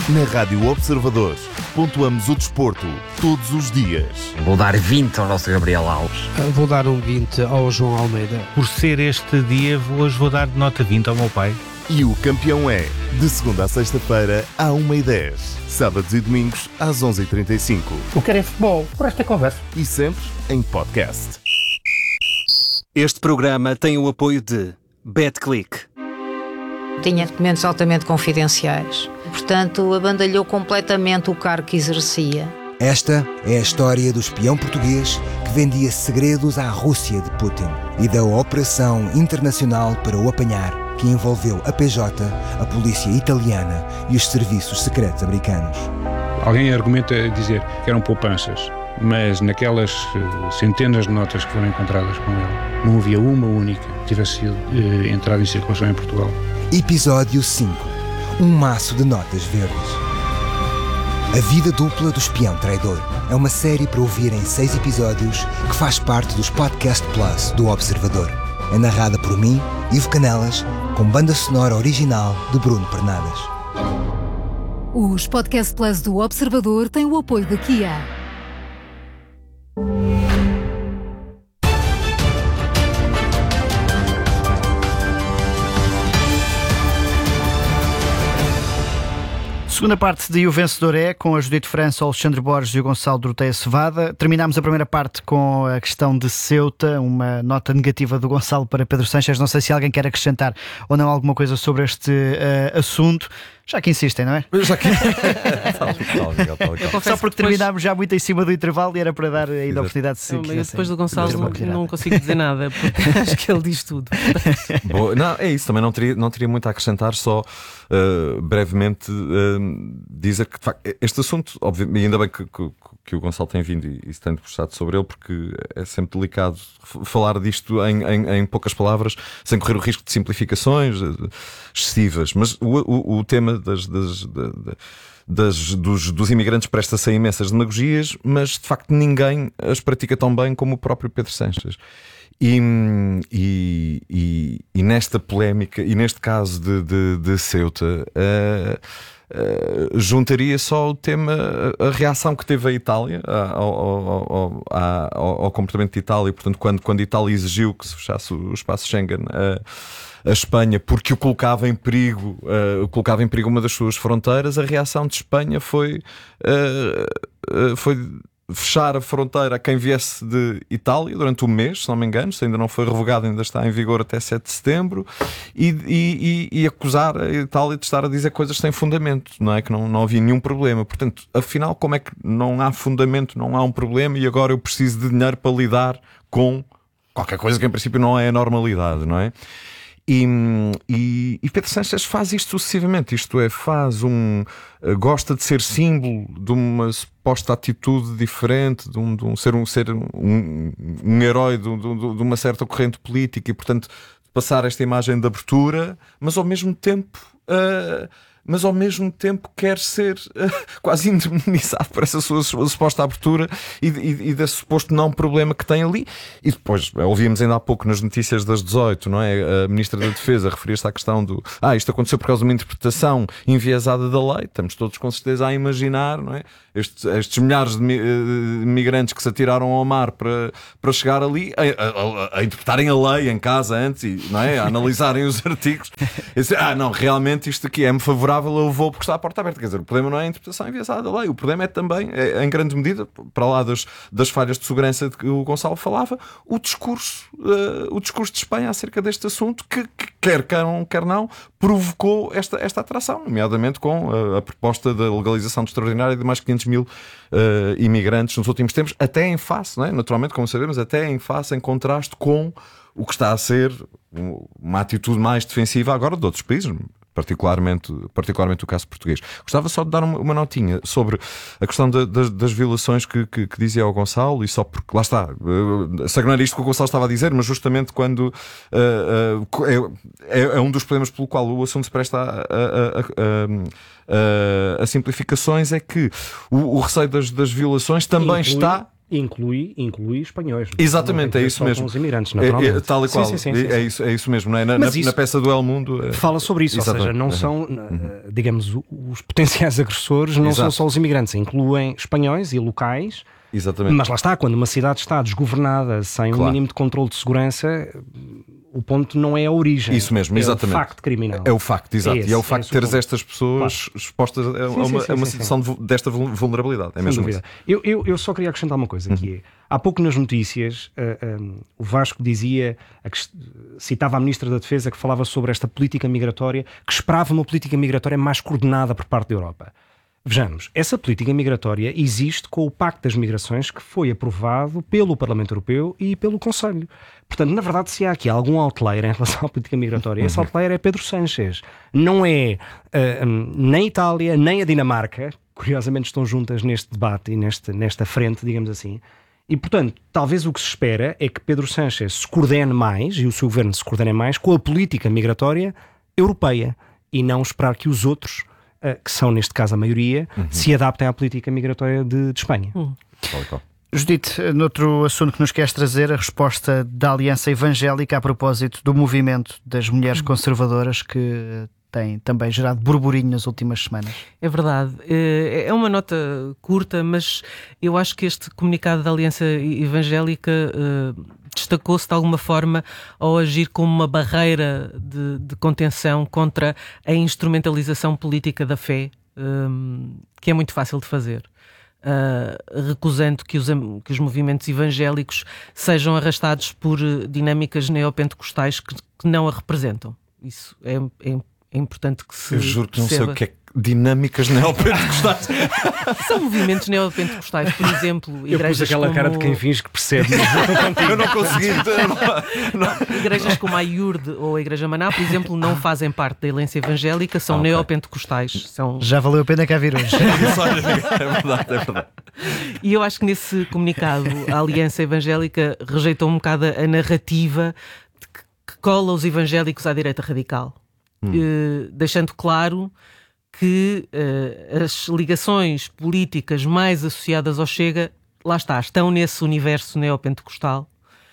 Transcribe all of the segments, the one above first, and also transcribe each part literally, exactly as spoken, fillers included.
Na Rádio Observador, pontuamos o desporto todos os dias. Vou dar vinte ao nosso Gabriel Alves. Vou dar um vinte ao João Almeida. Por ser este dia, hoje vou dar nota vinte ao meu pai. E o campeão é, de segunda a sexta-feira, à uma e dez. Sábados e domingos, às onze e trinta e cinco. O que é futebol, por esta conversa. E sempre em podcast. Este programa tem o apoio de BetClick. Tinha documentos altamente confidenciais. Portanto, abandalhou completamente o cargo que exercia. Esta é a história do espião português que vendia segredos à Rússia de Putin e da operação internacional para o apanhar, que envolveu a P J, a polícia italiana e os serviços secretos americanos. Alguém argumenta dizer que eram poupanças, mas naquelas centenas de notas que foram encontradas com ele, não havia uma única que tivesse sido eh, entrada em circulação em Portugal. Episódio cinco. Um maço de notas verdes. A vida dupla do espião traidor é uma série para ouvir em seis episódios que faz parte dos Podcast Plus do Observador. É narrada por mim, Ivo Canelas, com banda sonora original de Bruno Pernadas. Os Podcast Plus do Observador têm o apoio da Kia. Segunda parte de O Vencedor é, com a Judite França, o Alexandre Borges e o Gonçalo Doroteia Cevada. Terminámos a primeira parte com a questão de Ceuta, uma nota negativa do Gonçalo para Pedro Sanches. Não sei se alguém quer acrescentar ou não alguma coisa sobre este uh, assunto. Já que insistem, não é? Já que... tal, tal, tal, tal, tal. Só porque depois... terminámos já muito em cima do intervalo e era para dar ainda a oportunidade de se não, eu depois do Gonçalo não, não consigo dizer nada, porque acho que ele diz tudo. Boa, não, é isso, também não teria, não teria muito a acrescentar, só uh, brevemente uh, dizer que de facto, este assunto, obviamente, e ainda bem que, que, que o Gonçalo tem vindo e, e se tem debruçado sobre ele, porque é sempre delicado falar disto em, em, em poucas palavras, sem correr o risco de simplificações uh, excessivas, mas o, o, o tema Das, das, das, dos, dos imigrantes presta-se a imensas demagogias, mas de facto ninguém as pratica tão bem como o próprio Pedro Sanches. E, e, e, e nesta polémica, e neste caso de, de, de Ceuta, uh, uh, juntaria só o tema, a, a reação que teve a Itália ao, ao, ao, ao, ao comportamento de Itália, portanto, quando, quando a Itália exigiu que se fechasse o espaço Schengen. Uh, a Espanha, porque o colocava em perigo, uh, colocava em perigo uma das suas fronteiras, a reação de Espanha foi, uh, uh, foi fechar a fronteira a quem viesse de Itália durante um mês, se não me engano, se ainda não foi revogado, ainda está em vigor até sete de setembro, e, e, e, e acusar a Itália de estar a dizer coisas sem fundamento, não é? Que não, não havia nenhum problema. Portanto, afinal, como é que não há fundamento, não há um problema e agora eu preciso de dinheiro para lidar com qualquer coisa que em princípio não é a normalidade, não é? E, e, e Pedro Sanches faz isto sucessivamente, isto é, faz um, gosta de ser símbolo de uma suposta atitude diferente, de um, de um ser, um, ser um, um herói de, de, de uma certa corrente política e, portanto, passar esta imagem de abertura, mas ao mesmo tempo... Uh, mas ao mesmo tempo quer ser uh, quase indemnizado por essa sua, sua suposta abertura e, e, e desse suposto não problema que tem ali. E depois, ouvimos ainda há pouco nas notícias das dezoito, não é? A Ministra da Defesa referia-se à questão do ah, isto aconteceu por causa de uma interpretação enviesada da lei. Estamos todos com certeza a imaginar, não é? Estes, estes milhares de migrantes que se atiraram ao mar para, para chegar ali a, a, a interpretarem a lei em casa antes e, não é? A analisarem os artigos e dizer, ah não, realmente isto aqui é-me favorável, eu vou porque está a porta aberta. Quer dizer, o problema não é a interpretação enviesada da lei, o problema é também, é, em grande medida, para lá das, das falhas de segurança de que o Gonçalo falava, o discurso uh, o discurso de Espanha acerca deste assunto que, que quer queiram, quer não, provocou esta, esta atração, nomeadamente com a, a proposta da legalização de extraordinária de mais quinhentos mil uh, imigrantes nos últimos tempos, até em face, não é? Naturalmente, como sabemos, até em face, em contraste com o que está a ser uma atitude mais defensiva agora de outros países, particularmente, particularmente o caso português. Gostava só de dar uma, uma notinha sobre a questão de, de, das violações que, que, que dizia ao Gonçalo, e só porque, lá está, uh, sei que não era isto que o Gonçalo estava a dizer, mas justamente quando uh, uh, é, é um dos problemas pelo qual o assunto se presta a, a, a, a, a, a simplificações, é que o, o receio das, das violações também inclui, está... Inclui, inclui espanhóis. Exatamente, é isso mesmo. Com os imigrantes, naturalmente. É, é, tal e qual. Sim, sim, sim, sim, é, isso, é isso mesmo, não é? Na, na, isso na peça do El Mundo. É... Fala sobre isso, Exatamente. Ou seja, não uhum. são, uhum. digamos, os potenciais agressores não Exato. São só os imigrantes, incluem espanhóis e locais. Exatamente. Mas lá está, quando uma cidade está desgovernada, sem claro. Um mínimo de controle de segurança, o ponto não é a origem. Isso mesmo, é exatamente. É o facto criminal. É o facto, exato. É esse, e é o facto é de teres estas pessoas claro. Expostas a, sim, uma, sim, sim, a uma sim, situação sim. De, desta vulnerabilidade. É mesmo isso. Eu, eu, eu só queria acrescentar uma coisa, uhum. que é, há pouco nas notícias, uh, um, o Vasco dizia, a que, citava a Ministra da Defesa que falava sobre esta política migratória, que esperava uma política migratória mais coordenada por parte da Europa. Vejamos, essa política migratória existe com o Pacto das Migrações que foi aprovado pelo Parlamento Europeu e pelo Conselho. Portanto, na verdade, se há aqui algum outlier em relação à política migratória, esse outlier é Pedro Sánchez. Não é uh, nem a Itália, nem a Dinamarca, curiosamente estão juntas neste debate e neste, nesta frente, digamos assim. E, portanto, talvez o que se espera é que Pedro Sánchez se coordene mais, e o seu governo se coordene mais, com a política migratória europeia, e não esperar que os outros, que são neste caso a maioria, uhum. se adaptem à política migratória de, de Espanha. Uhum. Judite, noutro assunto que nos queres trazer, a resposta da Aliança Evangélica a propósito do movimento das mulheres conservadoras que tem também gerado burburinho nas últimas semanas. É verdade. É uma nota curta, mas eu acho que este comunicado da Aliança Evangélica uh, destacou-se de alguma forma ao agir como uma barreira de, de contenção contra a instrumentalização política da fé, um, que é muito fácil de fazer. Uh, recusando que os, que os movimentos evangélicos sejam arrastados por dinâmicas neopentecostais que, que não a representam. Isso é, é É importante que se Eu juro que perceba. Não sei o que é dinâmicas neopentecostais. São movimentos neopentecostais, por exemplo. Eu pus aquela como... cara de quem finge que percebe. Eu não consegui. Não. Igrejas como a Iurde ou a Igreja Maná, por exemplo, não fazem parte da Aliança Evangélica, são ah, okay. neopentecostais. São... Já valeu a pena cá vir hoje. É verdade, é verdade. E eu acho que nesse comunicado a Aliança Evangélica rejeitou um bocado a narrativa de que, que cola os evangélicos à direita radical. Hum. Uh, deixando claro que uh, as ligações políticas mais associadas ao Chega, lá está, estão nesse universo neopentecostal,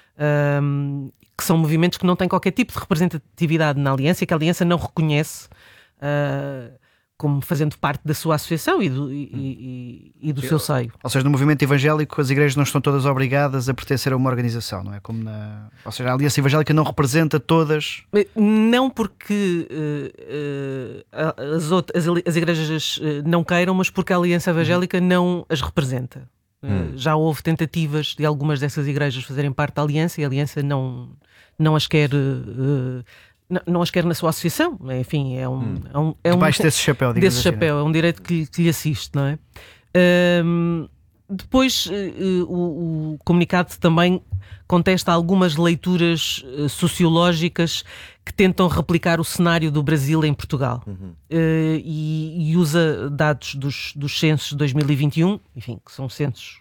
um, que são movimentos que não têm qualquer tipo de representatividade na Aliança e que a Aliança não reconhece uh, como fazendo parte da sua associação e do, e, e, e do seu seio. Ou seja, no movimento evangélico as igrejas não estão todas obrigadas a pertencer a uma organização, não é? Como na... Ou seja, a Aliança Evangélica não representa todas... Não porque uh, uh, as, outras, as igrejas uh, não queiram, mas porque a Aliança Evangélica não as representa. Hum. Uh, já houve tentativas de algumas dessas igrejas fazerem parte da Aliança e a Aliança não, não as quer... Uh, Não, não as quer na sua associação, enfim, é um... Hum. É um, é um Debaixo desse chapéu, digamos Desse assim, chapéu, não é? É um direito que, que lhe assiste, não é? Um, depois, uh, o, o comunicado também contesta algumas leituras uh, sociológicas que tentam replicar o cenário do Brasil em Portugal. Uhum. Uh, e, e usa dados dos, dos censos de dois mil e vinte e um, enfim, que são censos...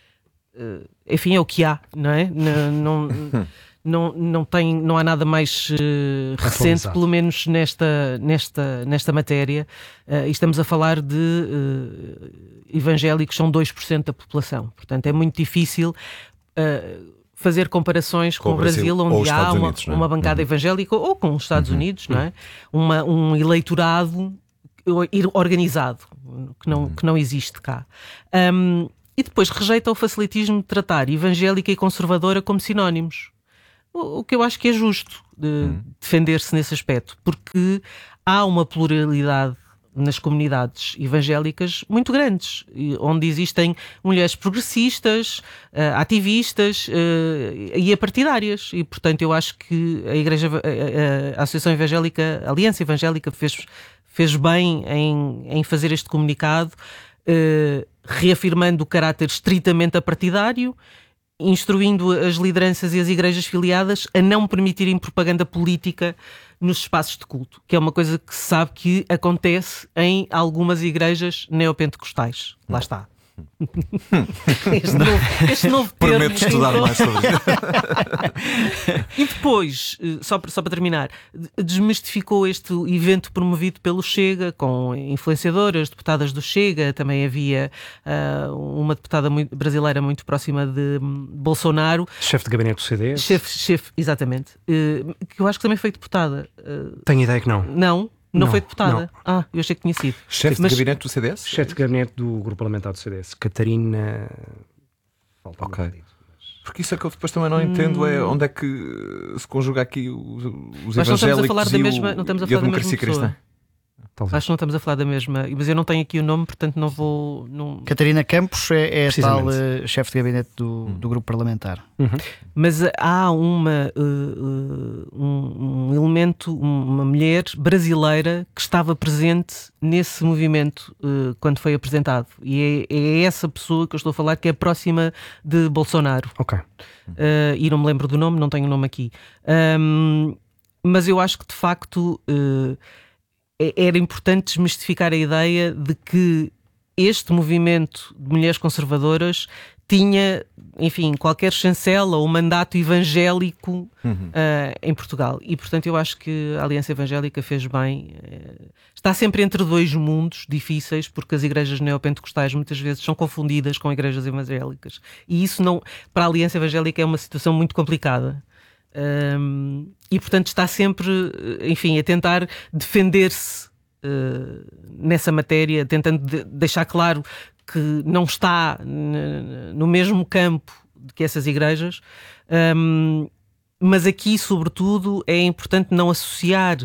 Uh, enfim, é o que há, não é? Não... não Não, não, tem, não há nada mais uh, recente, pelo menos nesta, nesta, nesta matéria. Uh, e estamos a falar de uh, evangélicos, são dois por cento da população. Portanto, é muito difícil uh, fazer comparações com, com o Brasil, Brasil onde há uma, Unidos, uma bancada uhum. evangélica, ou com os Estados uhum. Unidos, não é? Uma, um eleitorado organizado, que não, uhum. que não existe cá. Um, e depois rejeita o facilitismo de tratar evangélica e conservadora como sinónimos. O que eu acho que é justo de hum. defender-se nesse aspecto, porque há uma pluralidade nas comunidades evangélicas muito grandes, onde existem mulheres progressistas, ativistas e apartidárias, e portanto eu acho que a Igreja, a Associação Evangélica, a Aliança Evangélica fez, fez bem em, em fazer este comunicado, reafirmando o caráter estritamente apartidário, instruindo as lideranças e as igrejas filiadas a não permitirem propaganda política nos espaços de culto, que é uma coisa que se sabe que acontece em algumas igrejas neopentecostais. Lá está. este novo, este novo termo. Prometo estudar então. mais sobre isso. E depois, só para, só para terminar, desmistificou este evento promovido pelo Chega, com influenciadoras, deputadas do Chega. Também havia uh, uma deputada muito, brasileira muito próxima de Bolsonaro. Chefe de gabinete do C D S. Chefe, chefe exatamente. Uh, que eu acho que também foi deputada. Uh, Tenho ideia que não. Não? Não, não foi deputada? Não. Ah, eu achei que tinha sido. Chefe Mas... de gabinete do C D S? Chefe de gabinete do grupo parlamentar do C D S. Catarina... Falta ok. Um dito, mas... Porque isso é que eu depois também não entendo, é onde é que se conjuga aqui os, os Mas evangélicos não estamos a falar da e, mesma, o, não estamos a e a falar da democracia mesma pessoa. cristã. Talvez. Acho que não estamos a falar da mesma, mas eu não tenho aqui o nome, portanto não vou... Não... Catarina Campos é, é a tal uh, chefe de gabinete do, hum. do grupo parlamentar. Uhum. Mas uh, há uma, uh, uh, um, um elemento, uma mulher brasileira que estava presente nesse movimento uh, quando foi apresentado. E é, é essa pessoa que eu estou a falar que é próxima de Bolsonaro. Ok. Uh, e não me lembro do nome, não tenho o nome aqui. Um, mas eu acho que de facto... Uh, era importante desmistificar a ideia de que este movimento de mulheres conservadoras tinha, enfim, qualquer chancela ou mandato evangélico uhum. uh, em Portugal. E, portanto, eu acho que a Aliança Evangélica fez bem. Uh, está sempre entre dois mundos difíceis, porque as igrejas neopentecostais muitas vezes são confundidas com igrejas evangélicas. E isso, não, para a Aliança Evangélica, é uma situação muito complicada. Um, e portanto está sempre, enfim, a tentar defender-se uh, nessa matéria, tentando de deixar claro que não está no mesmo campo que essas igrejas, um, mas aqui sobretudo é importante não associar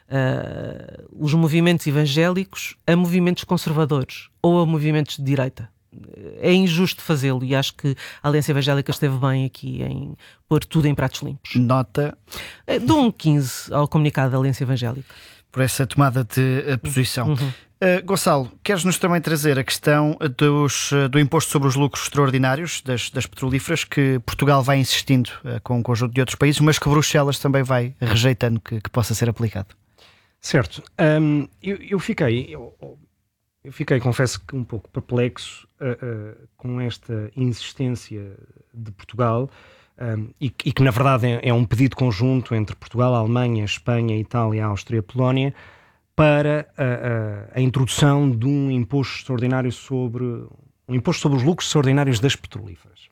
uh, os movimentos evangélicos a movimentos conservadores ou a movimentos de direita. É injusto fazê-lo e acho que a Aliança Evangélica esteve bem aqui em pôr tudo em pratos limpos. Nota? Dou um quinze ao comunicado da Aliança Evangélica. Por essa tomada de posição. Uhum. Uh, Gonçalo, queres-nos também trazer a questão dos, do imposto sobre os lucros extraordinários das, das petrolíferas, que Portugal vai insistindo uh, com um conjunto de outros países, mas que Bruxelas também vai rejeitando que, que possa ser aplicado? Certo. Um, eu, eu fiquei... Eu... Eu fiquei, confesso que um pouco perplexo uh, uh, com esta insistência de Portugal um, e, e que na verdade é, é um pedido conjunto entre Portugal, Alemanha, Espanha, Itália, Áustria e Polónia para uh, uh, a introdução de um imposto extraordinário sobre um imposto sobre os lucros extraordinários das petrolíferas.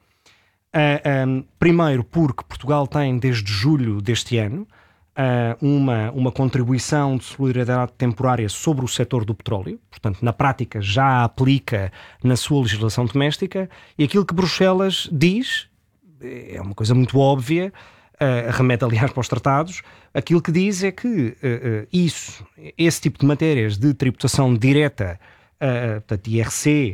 Uh, um, primeiro porque Portugal tem desde julho deste ano Uh, uma, uma contribuição de solidariedade temporária sobre o setor do petróleo, portanto, na prática já a aplica na sua legislação doméstica, e aquilo que Bruxelas diz, é uma coisa muito óbvia, uh, remete aliás para os tratados, aquilo que diz é que uh, uh, isso, esse tipo de matérias de tributação direta, uh, portanto, I R C,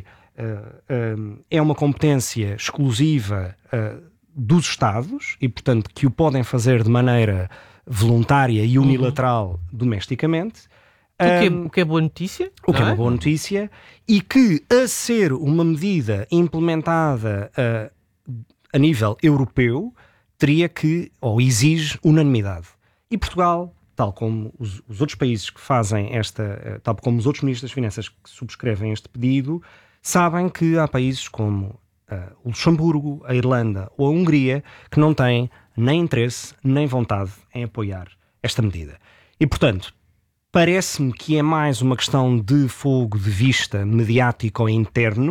uh, uh, é uma competência exclusiva uh, dos Estados e, portanto, que o podem fazer de maneira voluntária e unilateral uhum. domesticamente. O que, é, o que é boa notícia. O que é é uma boa notícia. E que, a ser uma medida implementada uh, a nível europeu, teria que, ou exige, unanimidade. E Portugal, tal como os, os outros países que fazem esta, uh, tal como os outros ministros das Finanças que subscrevem este pedido, sabem que há países como uh, o Luxemburgo, a Irlanda ou a Hungria que não têm nem interesse, nem vontade em apoiar esta medida. E, portanto, parece-me que é mais uma questão de fogo de vista mediático ou interno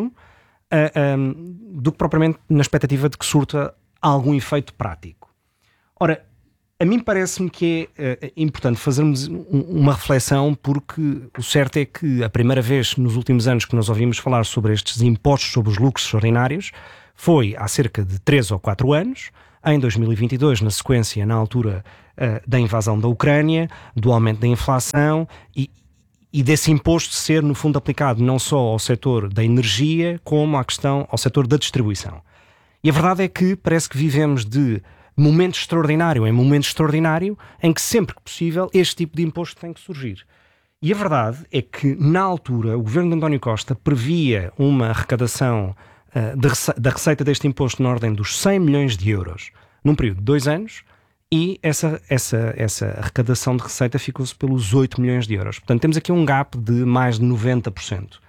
uh, um, do que propriamente na expectativa de que surta algum efeito prático. Ora, a mim parece-me que é uh, importante fazermos um, uma reflexão, porque o certo é que a primeira vez nos últimos anos que nós ouvimos falar sobre estes impostos sobre os lucros extraordinários foi há cerca de três ou quatro anos, em dois mil e vinte e dois, na sequência, na altura uh, da invasão da Ucrânia, do aumento da inflação e, e desse imposto ser, no fundo, aplicado não só ao setor da energia, como à questão ao setor da distribuição. E a verdade é que parece que vivemos de momento extraordinário em momento extraordinário, em que sempre que possível este tipo de imposto tem que surgir. E a verdade é que, na altura, o governo de António Costa previa uma arrecadação De rece- da receita deste imposto na ordem dos cem milhões de euros num período de dois anos, e essa, essa, essa arrecadação de receita ficou-se pelos oito milhões de euros. Portanto, temos aqui um gap de mais de noventa por cento.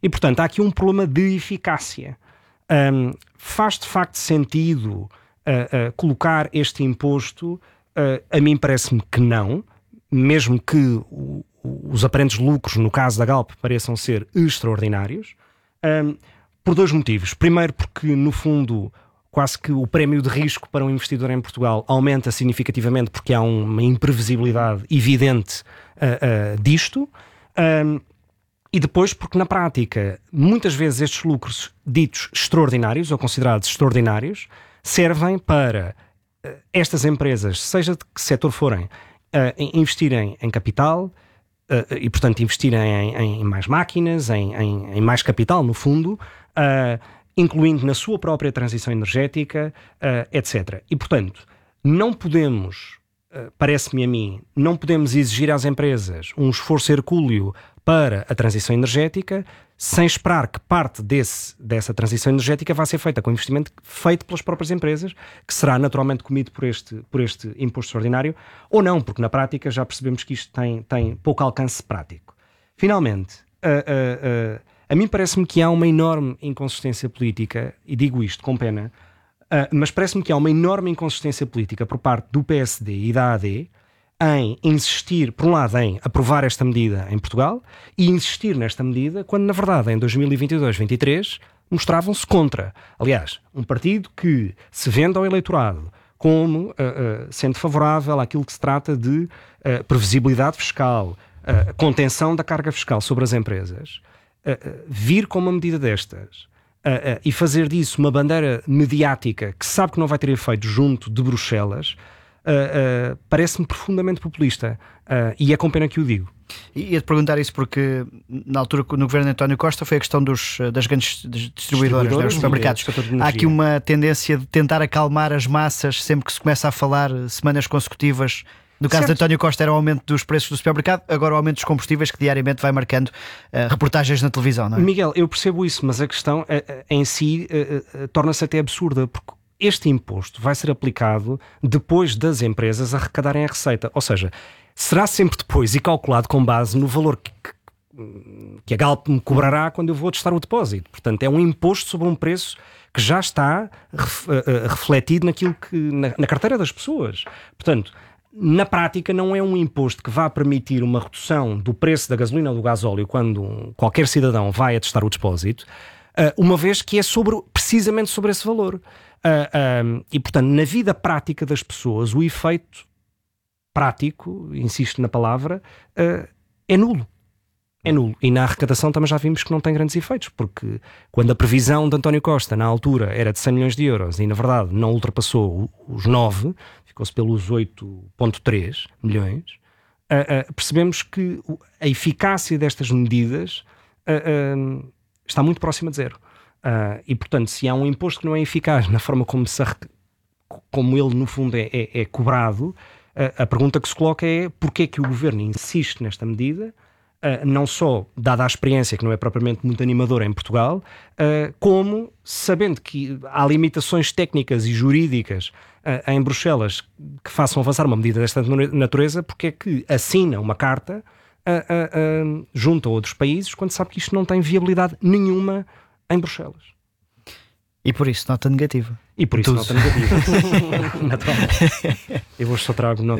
E, portanto, há aqui um problema de eficácia. Um, faz de facto sentido uh, uh, colocar este imposto? Uh, a mim parece-me que não, mesmo que o, o, os aparentes lucros, no caso da Galp, pareçam ser extraordinários, um, por dois motivos. Primeiro, porque, no fundo, quase que o prémio de risco para um investidor em Portugal aumenta significativamente porque há uma imprevisibilidade evidente uh, uh, disto. Um, E depois, porque na prática, muitas vezes estes lucros ditos extraordinários, ou considerados extraordinários, servem para uh, estas empresas, seja de que setor forem, uh, investirem em capital uh, e, portanto, investirem em, em mais máquinas, em, em, em mais capital, no fundo, uh, incluindo na sua própria transição energética, uh, etcétera. E, portanto, não podemos, uh, parece-me a mim, não podemos exigir às empresas um esforço hercúleo para a transição energética, sem esperar que parte desse, dessa transição energética vá ser feita com investimento feito pelas próprias empresas, que será naturalmente comido por este, por este imposto extraordinário, ou não, porque na prática já percebemos que isto tem, tem pouco alcance prático. Finalmente, a, a, a, a mim parece-me que há uma enorme inconsistência política, e digo isto com pena, a, mas parece-me que há uma enorme inconsistência política por parte do P S D e da A D em insistir, por um lado, em aprovar esta medida em Portugal e insistir nesta medida quando, na verdade, em dois mil e vinte e dois, vinte e três, mostravam-se contra. Aliás, um partido que se vende ao eleitorado como uh, uh, sendo favorável àquilo que se trata de uh, previsibilidade fiscal, uh, contenção da carga fiscal sobre as empresas, uh, uh, vir com uma medida destas uh, uh, e fazer disso uma bandeira mediática que sabe que não vai ter efeito junto de Bruxelas, Uh, uh, parece-me profundamente populista, uh, e é com pena que o digo. E ia-te perguntar isso porque na altura no governo de António Costa foi a questão dos, das grandes distribuidoras, né, dos supermercados. Há aqui uma tendência de tentar acalmar as massas sempre que se começa a falar semanas consecutivas. No caso Certo. de António Costa era o aumento dos preços do supermercado, agora o aumento dos combustíveis que diariamente vai marcando uh, reportagens na televisão, não é? Miguel, eu percebo isso, mas a questão uh, uh, em si uh, uh, torna-se até absurda, porque este imposto vai ser aplicado depois das empresas arrecadarem a receita. Ou seja, será sempre depois e calculado com base no valor que, que a Galp me cobrará quando eu vou testar o depósito. Portanto, é um imposto sobre um preço que já está ref, uh, refletido naquilo que, na, na carteira das pessoas. Portanto, na prática não é um imposto que vá permitir uma redução do preço da gasolina ou do gasóleo quando qualquer cidadão vai a testar o depósito, uh, uma vez que é sobre, precisamente sobre esse valor. Uh, um, e, portanto, na vida prática das pessoas, o efeito prático, insisto na palavra, uh, é nulo. É nulo. E na arrecadação também já vimos que não tem grandes efeitos, porque quando a previsão de António Costa, na altura, era de cem milhões de euros e, na verdade, não ultrapassou os nove, ficou-se pelos oito vírgula três milhões, uh, uh, percebemos que a eficácia destas medidas uh, uh, está muito próxima de zero. Uh, e, portanto, se há um imposto que não é eficaz na forma como, se, como ele, no fundo, é, é, é cobrado, uh, a pergunta que se coloca é porquê é que o governo insiste nesta medida, uh, não só dada a experiência, que não é propriamente muito animadora em Portugal, uh, como sabendo que há limitações técnicas e jurídicas uh, em Bruxelas que façam avançar uma medida desta natureza, porque é que assina uma carta uh, uh, uh, junto a outros países quando sabe que isto não tem viabilidade nenhuma em Bruxelas. E por isso nota negativa. E por isso Tudo. nota negativa. Naturalmente. Eu hoje só trago nota.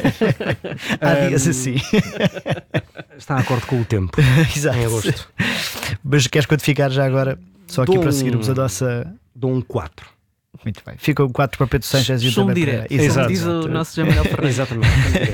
Há dias assim. Está a acordo com o tempo. Exato. Em agosto. Mas queres quantificar já agora, só aqui Dou para um- seguirmos a nossa... Dou um quatro. Muito bem. Fica o quatro para Pedro Sanches e o Sumo também direto, para... Exato. diz o nosso José Manuel Ferreira. Exatamente.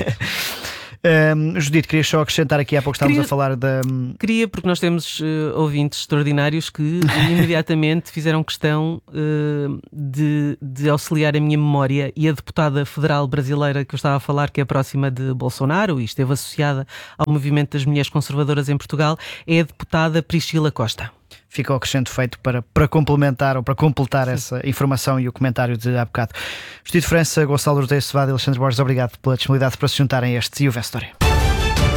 Um, Judite, querias só acrescentar aqui, há pouco estávamos Queria- a falar da... Queria, porque nós temos uh, ouvintes extraordinários que imediatamente fizeram questão uh, de, de auxiliar a minha memória, e a deputada federal brasileira que eu estava a falar, que é próxima de Bolsonaro e esteve associada ao movimento das mulheres conservadoras em Portugal, é a deputada Priscila Costa. Fica o acrescento feito para, para complementar ou para completar essa informação e o comentário de há bocado. Judite França, Gonçalo Rodrigues Cevada e Alexandre Borges, obrigado pela disponibilidade para se juntarem a este E U V Story.